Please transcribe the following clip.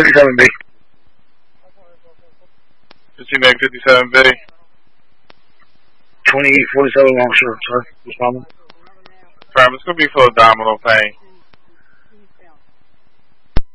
57B. 57B. 2847 Longshore, sir. Responding. Firm, it's going to be for abdominal pain.